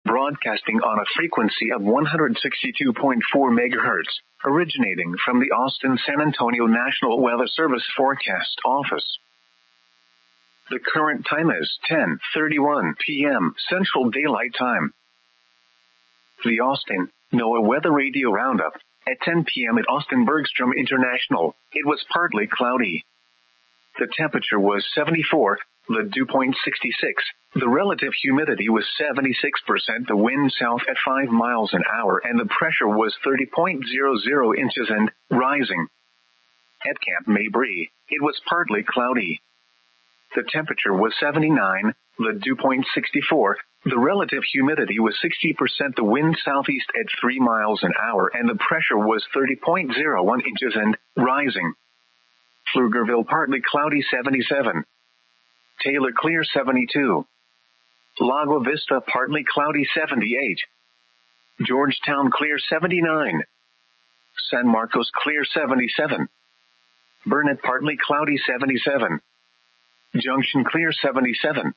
broadcasting on a frequency of 162.4 megahertz, originating from the Austin San Antonio National Weather Service Forecast Office. The current time is 10:31 p.m. Central Daylight Time. The Austin NOAA Weather Radio Roundup. At 10 p.m. at Austin Bergstrom International, it was partly cloudy. The temperature was 74, the dew point 66, the relative humidity was 76%, the wind south at 5 miles an hour, and the pressure was 30.00 inches and rising. At Camp Mabry, it was partly cloudy. The temperature was 79, the dew point 64, the relative humidity was 60%, the wind southeast at 3 miles an hour, and the pressure was 30.01 inches and rising. Pflugerville partly cloudy 77. Taylor clear 72. Lago Vista partly cloudy 78. Georgetown clear 79. San Marcos clear 77. Burnett partly cloudy 77. Junction clear 77.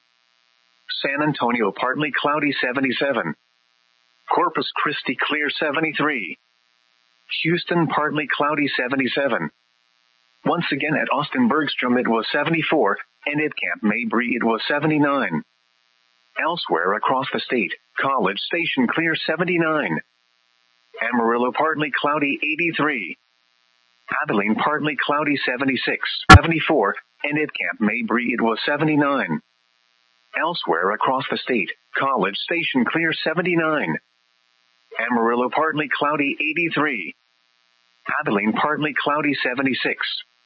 San Antonio partly cloudy 77. Corpus Christi clear 73. Houston partly cloudy 77. Once again at Austin Bergstrom it was 74, and at Camp Mabry it was 79. Elsewhere across the state, College Station clear 79. Amarillo partly cloudy 83. Abilene partly cloudy 76, 74, and at Camp Mabry it was 79. Elsewhere across the state, College Station clear 79. Amarillo partly cloudy 83. Abilene partly cloudy 76.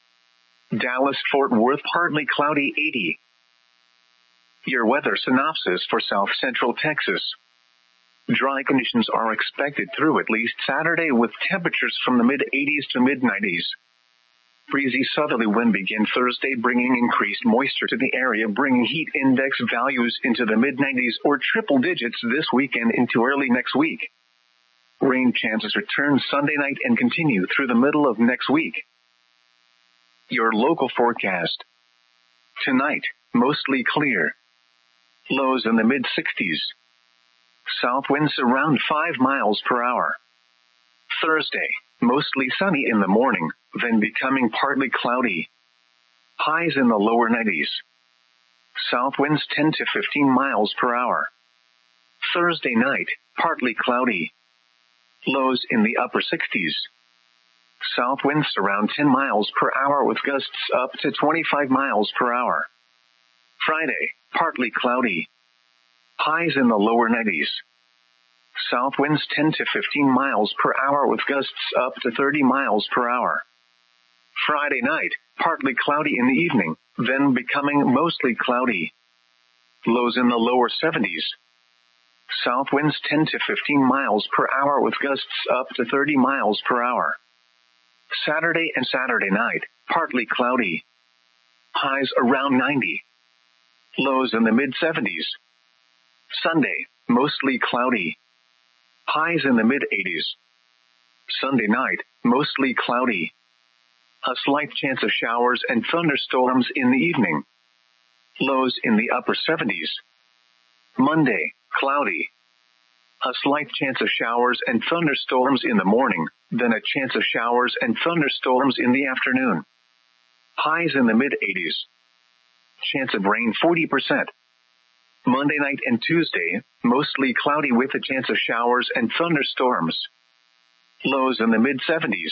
Dallas-Fort Worth partly cloudy 80. Your weather synopsis for South Central Texas. Dry conditions are expected through at least Saturday with temperatures from the mid-80s to mid-90s. Breezy southerly wind begin Thursday, bringing increased moisture to the area, bringing heat index values into the mid-90s or triple digits this weekend into early next week. Rain chances return Sunday night and continue through the middle of next week. Your local forecast. Tonight, mostly clear. Lows in the mid-60s. South winds around 5 miles per hour. Thursday, mostly sunny in the morning, then becoming partly cloudy. Highs in the lower 90s. South winds 10 to 15 miles per hour. Thursday night, partly cloudy. Lows in the upper 60s. South winds around 10 miles per hour with gusts up to 25 miles per hour. Friday, partly cloudy. Highs in the lower 90s. South winds 10 to 15 miles per hour with gusts up to 30 miles per hour. Friday night, partly cloudy in the evening, then becoming mostly cloudy. Lows in the lower 70s. South winds 10 to 15 miles per hour with gusts up to 30 miles per hour. Saturday and Saturday night, partly cloudy. Highs around 90. Lows in the mid-70s. Sunday, mostly cloudy. Highs in the mid-80s. Sunday night, mostly cloudy. A slight chance of showers and thunderstorms in the evening. Lows in the upper 70s. Monday, cloudy. A slight chance of showers and thunderstorms in the morning, then a chance of showers and thunderstorms in the afternoon. Highs in the mid-80s. Chance of rain 40%. Monday night and Tuesday, mostly cloudy with a chance of showers and thunderstorms. Lows in the mid-70s.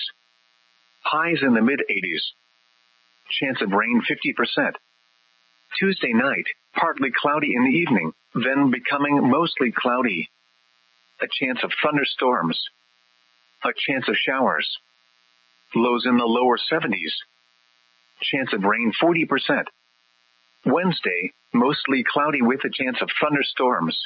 Highs in the mid-80s. Chance of rain 50%. Tuesday night, partly cloudy in the evening, then becoming mostly cloudy. A chance of thunderstorms. A chance of showers. Lows in the lower 70s. Chance of rain 40%. Wednesday, mostly cloudy with a chance of thunderstorms.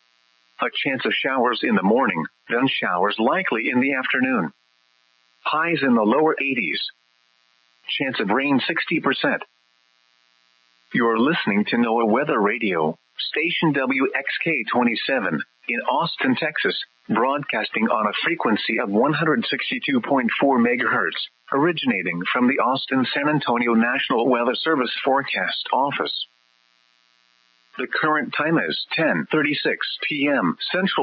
A chance of showers in the morning, then showers likely in the afternoon. Highs in the lower 80s. Chance of rain 60%. You're listening to NOAA Weather Radio, station WXK-27 in Austin, Texas, broadcasting on a frequency of 162.4 megahertz, originating from the Austin San Antonio National Weather Service Forecast Office. The current time is 10:36 p.m. Central